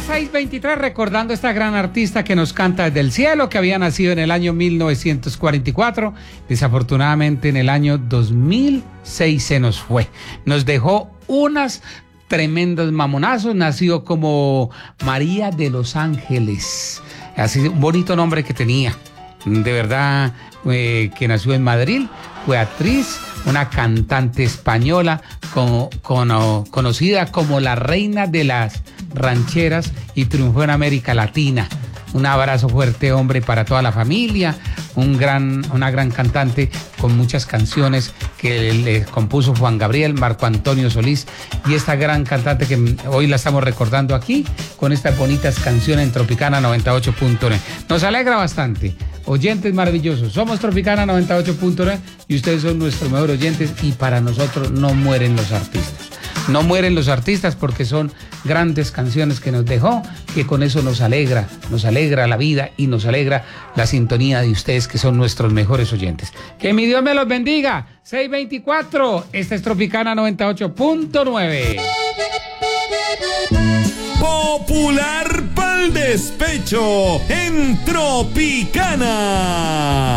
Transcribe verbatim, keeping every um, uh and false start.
seis veintitrés, recordando a esta gran artista que nos canta desde el cielo, que había nacido en el año mil novecientos cuarenta y cuatro. Desafortunadamente en el año dos mil seis se nos fue. Nos dejó unas tremendos mamonazos. Nació como María de los Ángeles. Así, un bonito nombre que tenía. De verdad, eh, que nació en Madrid. Fue actriz, una cantante española con, con, oh, conocida como la reina de las rancheras y triunfó en América Latina. Un abrazo fuerte, hombre, para toda la familia. Un gran, una gran cantante con muchas canciones que le compuso Juan Gabriel, Marco Antonio Solís, y esta gran cantante que hoy la estamos recordando aquí con estas bonitas canciones en Tropicana noventa y ocho punto net. Nos alegra bastante. Oyentes maravillosos, somos Tropicana noventa y ocho punto net y ustedes son nuestros mejores oyentes, y para nosotros no mueren los artistas. No mueren los artistas porque son grandes canciones que nos dejó, que con eso nos alegra, nos alegra la vida y nos alegra la sintonía de ustedes, que son nuestros mejores oyentes. Que mi Dios me los bendiga. seis veinticuatro, esta es Tropicana noventa y ocho punto nueve. Popular pa'l despecho en Tropicana.